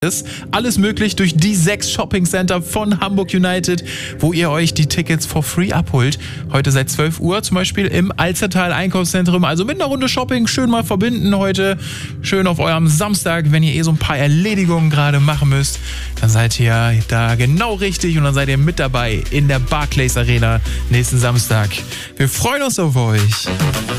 ist alles möglich durch die 6 Shopping Center von Hamburg United, wo ihr euch die Tickets for free abholt. Heute seit 12 Uhr zum Beispiel im Alstertal Einkaufszentrum. Also mit einer Runde Shopping schön mal verbinden heute. Schön auf eurem Samstag, wenn ihr so ein paar Erledigungen gerade machen müsst. Dann seid ihr da genau richtig und dann seid ihr mit dabei in der Barclays Arena nächsten Samstag. Wir freuen uns auf euch.